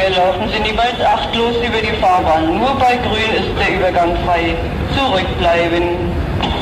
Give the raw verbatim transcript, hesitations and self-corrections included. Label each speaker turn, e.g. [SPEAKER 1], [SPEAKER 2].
[SPEAKER 1] Bitte laufen Sie niemals achtlos über die Fahrbahn. Nur bei Grün ist der Übergang frei. Zurückbleiben.